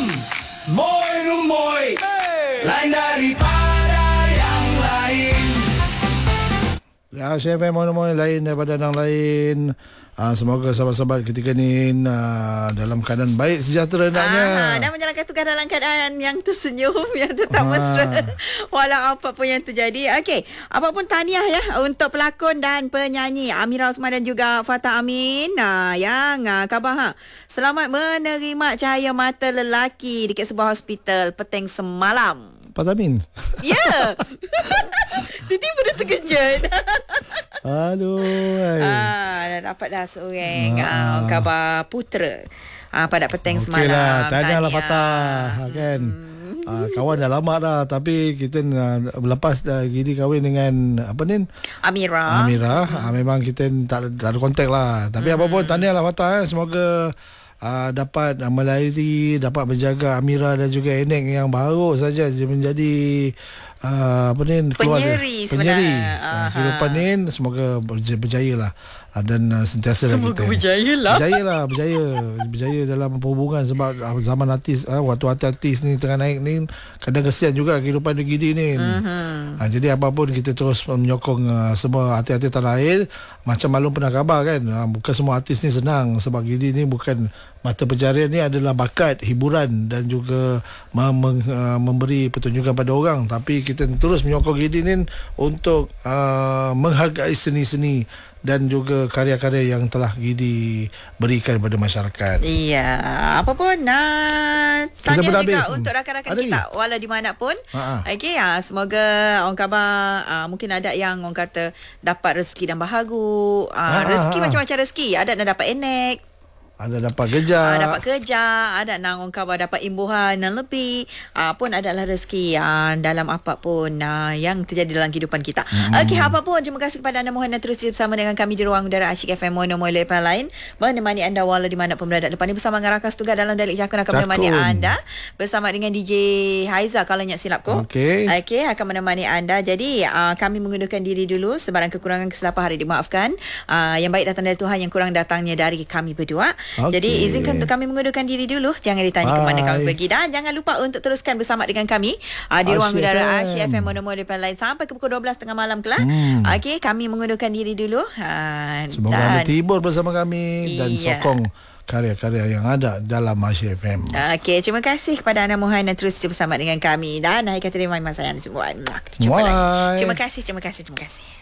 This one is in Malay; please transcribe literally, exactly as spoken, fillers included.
M Moi Rumoi, hey. Lain daripada yang lain. Ya, Asia F M mana-mana lain daripada yang lain. Uh, semoga sahabat-sahabat ketika ni uh, dalam keadaan baik, sejahtera hendaknya. Ah, dan menjalankan tugas dalam keadaan yang tersenyum, yang tetap mesra walau apa pun yang terjadi. Okey, apapun tahniah ya untuk pelakon dan penyanyi Amira Osman dan juga Fatah Amin. Nah, yang uh, khabar ha. Selamat menerima cahaya mata lelaki dekat sebuah hospital petang semalam. Fatah Amin. Ya. Yeah. Tiba-tiba dia terkejut. Aduh. Ah, dah dapat dah seorang ah. uh, khabar putera ah, pada petang okay semalam. Lah, tahniahlah Fatah kan. Hmm. Ah, kawan dah lama dah, tapi kita uh, lepas dah Gidi kahwin dengan apa ni? Amira. Amira. Hmm. Ah, memang kita tak, tak ada kontak lah. Tapi hmm. apa pun tahniahlah Fatah eh. Semoga Uh, dapat uh, melayari, dapat menjaga Amira dan juga Enek yang baru saja menjadi uh, apa ni, penyeri penyeri uh, kehidupan ni. Semoga berjaya lah, uh, dan uh, sentiasa semoga kita berjaya lah berjaya lah berjaya berjaya dalam perhubungan. Sebab uh, zaman artis, uh, waktu artis ni tengah naik ni, kadang kesian juga kehidupan di Gidi ni. uh-huh. uh, jadi apapun kita terus menyokong uh, semua artis-artis tanah air. Macam maklum pernah khabar kan, uh, bukan semua artis ni senang, sebab Gidi ni bukan mata pencarian, ni adalah bakat, hiburan dan juga mem- uh, memberi pertunjukan pada orang. Tapi kita terus menyokong Gidi ni untuk uh, menghargai seni-seni dan juga karya-karya yang telah Gidi berikan kepada masyarakat. Iya, apa pun nah, tanya juga habis untuk rakan-rakan ada kita walau di mana pun. Okey, ya, semoga orang khabar uh, mungkin ada yang orang kata dapat rezeki dan bahagu. Uh, rezeki macam-macam rezeki. Ada yang dapat enek, ada dapat kerja, uh, dapat kerja, ada nang orang khabar dapat imbuhan dan lebih, uh, pun adalah rezeki uh, dalam apa pun uh, yang terjadi dalam kehidupan kita. Hmm. Okey, apa pun terima kasih kepada anda, mohon terus bersama dengan kami di ruang udara Asyik F M Mono Moile Lepas Lain, menemani anda walau di mana pun berada. Lepas ni bersama dengan rakan tugas dalam Dalik Jakun akan menemani anda bersama dengan D J Haiza kalau nyak silapku. Okey. Okey, akan menemani anda. Jadi uh, kami mengundurkan diri dulu, sebarang kekurangan kesilapan hari dimaafkan. Uh, yang baik datang dari Tuhan, yang kurang datangnya dari kami berdua. Okay. Jadi izinkan untuk kami mengundurkan diri dulu. Jangan ditanya ke mana kami pergi. Dan jangan lupa untuk teruskan bersama dengan kami uh, di ruang udara Asyik F M Mono Moile Lepas Lain sampai ke pukul dua belas tengah malam kelak. Hmm. Okey, kami mengundurkan diri dulu. Uh, Semoga dan, anda terhibur bersama kami. Iya. Dan sokong karya-karya yang ada dalam Asyik F M. Okey, terima kasih kepada anda Mohan dan terus bersama dengan kami. Dan hai kata terima kasih anda semua. Terima kasih, terima kasih, terima kasih.